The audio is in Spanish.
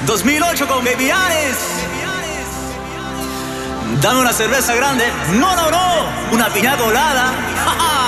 2008 con Baby Ares. Dame una cerveza grande. No, no, no. Una piña colada. Ja, ja.